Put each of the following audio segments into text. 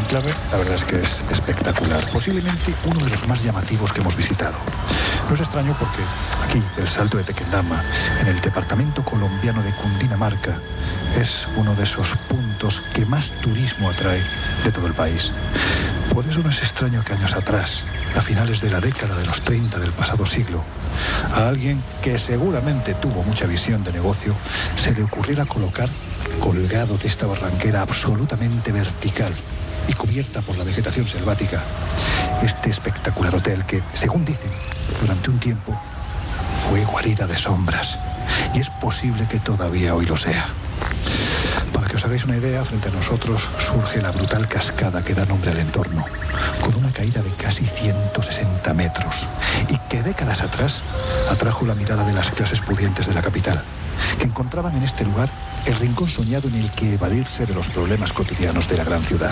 enclave, la verdad es que es espectacular. Posiblemente uno de los más llamativos que hemos visitado. No es extraño porque aquí, el Salto de Tequendama, en el departamento colombiano de Cundinamarca, es uno de esos puntos que más turismo atrae de todo el país. Por eso no es extraño que años atrás, a finales de la década de los 30 del pasado siglo, a alguien que seguramente tuvo mucha visión de negocio, se le ocurriera colocar, colgado de esta barranquera absolutamente vertical y cubierta por la vegetación selvática, este espectacular hotel que, según dicen, durante un tiempo fue guarida de sombras, y es posible que todavía hoy lo sea. Para que os hagáis una idea, frente a nosotros surge la brutal cascada que da nombre al entorno, con una caída de casi 160 metros, y que décadas atrás atrajo la mirada de las clases pudientes de la capital, que encontraban en este lugar el rincón soñado en el que evadirse de los problemas cotidianos de la gran ciudad.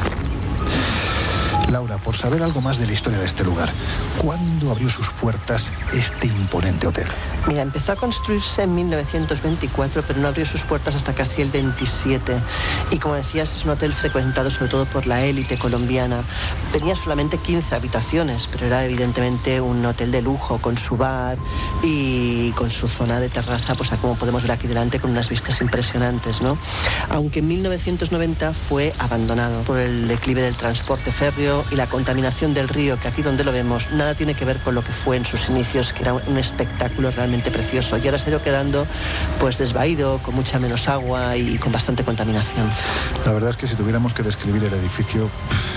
Laura, por saber algo más de la historia de este lugar, ¿cuándo abrió sus puertas este imponente hotel? Mira, empezó a construirse en 1924, pero no abrió sus puertas hasta casi el 27. Y como decías, es un hotel frecuentado sobre todo por la élite colombiana. Tenía solamente 15 habitaciones, pero era evidentemente un hotel de lujo, con su bar y con su zona de terraza, pues como podemos ver aquí delante, con unas vistas impresionantes, ¿no? Aunque en 1990 fue abandonado por el declive del transporte férreo y la contaminación del río, que aquí donde lo vemos, nada tiene que ver con lo que fue en sus inicios, que era un espectáculo realmente precioso, y ahora se ha ido quedando pues desvaído, con mucha menos agua y con bastante contaminación. La verdad es que si tuviéramos que describir el edificio,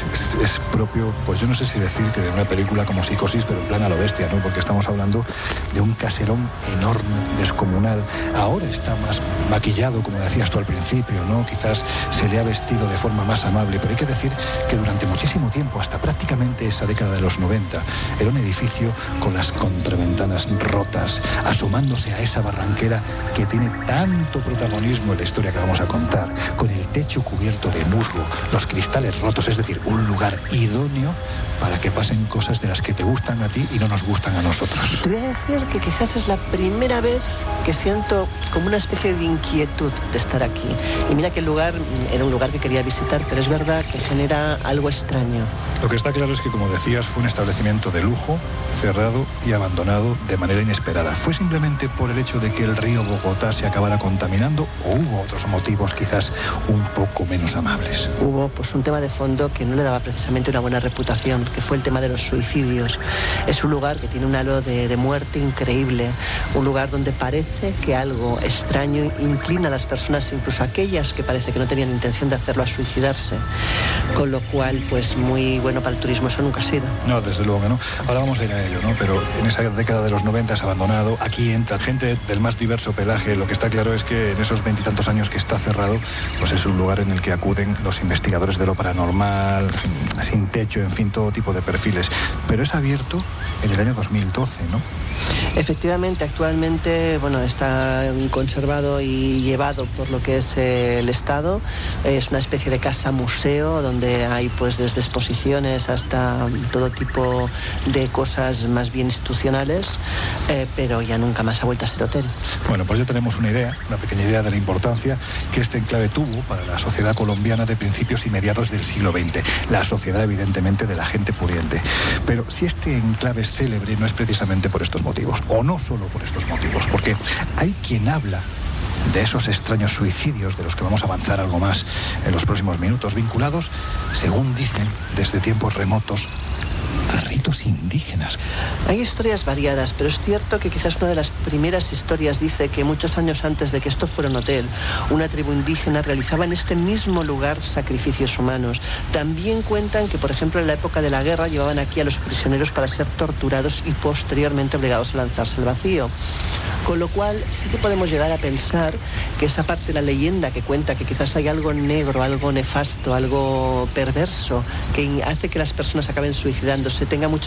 es propio, pues yo no sé si decir que de una película como Psicosis, pero en plan a lo bestia, ¿no? Porque estamos hablando de un caserón enorme, descomunal. Ahora está más maquillado, como decías tú al principio, ¿no? Quizás se le ha vestido de forma más amable, pero hay que decir que durante muchísimo tiempo, hasta prácticamente esa década de los 90, era un edificio con las contraventanas rotas, asomándose a esa barranquera que tiene tanto protagonismo en la historia que vamos a contar, con el techo cubierto de musgo, los cristales rotos, es decir, un lugar idóneo para que pasen cosas de las que te gustan a ti y no nos gustan a nosotros. Te voy a decir que quizás es la primera vez que siento como una especie de inquietud de estar aquí. Y mira que el lugar era un lugar que quería visitar, pero es verdad que genera algo extraño. Lo que está claro es que, como decías, fue un establecimiento de lujo, cerrado y abandonado de manera inesperada. ¿Fue simplemente por el hecho de que el río Bogotá se acabara contaminando o hubo otros motivos quizás un poco menos amables? Hubo pues un tema de fondo que no le daba precisamente una buena reputación, que fue el tema de los suicidios. Es un lugar que tiene un halo de muerte increíble, un lugar donde parece que algo extraño inclina a las personas, incluso aquellas que parece que no tenían intención de hacerlo, a suicidarse, con lo cual pues muy bueno para el turismo eso nunca ha sido. No, desde luego que no. Ahora vamos a ir a ello, ¿no? Pero en esa década de los 90 es abandonado, aquí entra gente del más diverso pelaje. Lo que está claro es que en esos 20 y tantos años que está cerrado, pues es un lugar en el que acuden los investigadores de lo paranormal, sin techo, en fin, todo tipo de perfiles. Pero es abierto en el año 2012, ¿no? Efectivamente, actualmente, bueno, está conservado y llevado por lo que es el Estado. Es una especie de casa museo donde hay pues desde exposiciones hasta todo tipo de cosas más bien institucionales, pero ya nunca más ha vuelto a ser hotel. Bueno, pues ya tenemos una idea, una pequeña idea de la importancia que este enclave tuvo para la sociedad colombiana de principios y mediados del siglo XX. La sociedad, evidentemente, de la gente pudiente. Pero si este enclave es célebre, no es precisamente por estos motivos, o no solo por estos motivos, porque hay quien habla de esos extraños suicidios de los que vamos a avanzar algo más en los próximos minutos, vinculados, según dicen, desde tiempos remotos, a ritos indígenas. Hay historias variadas, pero es cierto que quizás una de las primeras historias dice que muchos años antes de que esto fuera un hotel, una tribu indígena realizaba en este mismo lugar sacrificios humanos. También cuentan que, por ejemplo, en la época de la guerra llevaban aquí a los prisioneros para ser torturados y posteriormente obligados a lanzarse al vacío. Con lo cual sí que podemos llegar a pensar que esa parte de la leyenda que cuenta que quizás hay algo negro, algo nefasto, algo perverso, que hace que las personas acaben suicidándose, tenga mucho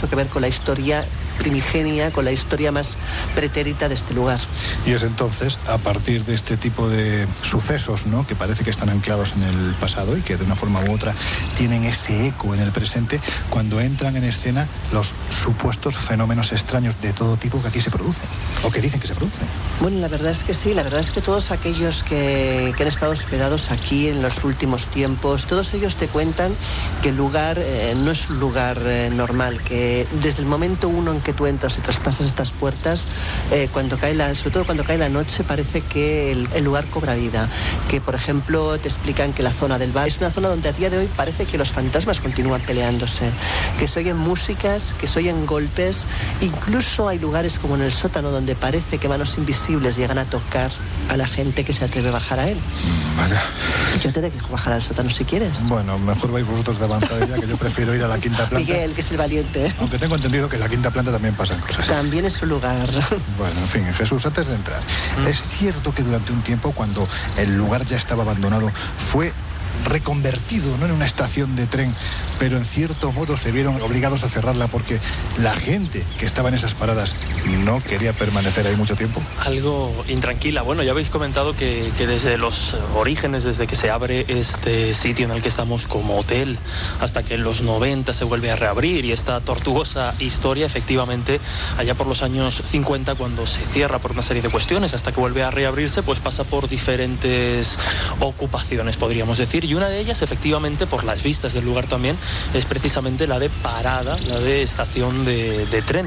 mucho que ver con la historia primigenia, con la historia más pretérita de este lugar. Y es entonces, a partir de este tipo de sucesos, ¿no?, que parece que están anclados en el pasado y que de una forma u otra tienen ese eco en el presente, cuando entran en escena los supuestos fenómenos extraños de todo tipo que aquí se producen, o que dicen que se producen. Bueno, la verdad es que sí, la verdad es que todos aquellos que han estado hospedados aquí en los últimos tiempos, todos ellos te cuentan que el lugar no es un lugar normal, que desde el momento uno en que tú entras y traspasas estas puertas, sobre todo cuando cae la noche, parece que el lugar cobra vida. Que, por ejemplo, te explican que la zona del bar es una zona donde a día de hoy parece que los fantasmas continúan peleándose, que se oyen músicas, que se oyen golpes, incluso hay lugares como en el sótano donde parece que manos invisibles llegan a tocar a la gente que se atreve a bajar a él. Vaya. Yo te dejo bajar al sótano si quieres. Bueno, mejor vais vosotros de avanzadilla, que yo prefiero ir a la quinta planta. Miguel, que es el valiente. Aunque tengo entendido que en la quinta planta también pasan cosas. También es su lugar. Bueno, en fin, Jesús, antes de entrar, ¿es cierto que durante un tiempo, cuando el lugar ya estaba abandonado, fue reconvertido, no en una estación de tren, pero en cierto modo se vieron obligados a cerrarla porque la gente que estaba en esas paradas no quería permanecer ahí mucho tiempo? Algo intranquila. Bueno, ya habéis comentado que desde los orígenes, desde que se abre este sitio en el que estamos como hotel, hasta que en los 90 se vuelve a reabrir, y esta tortuosa historia, efectivamente, allá por los años 50, cuando se cierra por una serie de cuestiones, hasta que vuelve a reabrirse, pues pasa por diferentes ocupaciones, podríamos decir, y una de ellas, efectivamente, por las vistas del lugar también, es precisamente la de parada, la de estación de tren.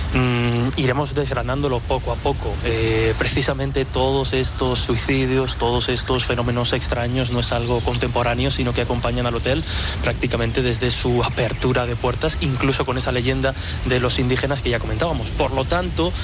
Iremos desgranándolo poco a poco. Precisamente todos estos suicidios, todos estos fenómenos extraños no es algo contemporáneo, sino que acompañan al hotel prácticamente desde su apertura de puertas, incluso con esa leyenda de los indígenas que ya comentábamos. Por lo tanto,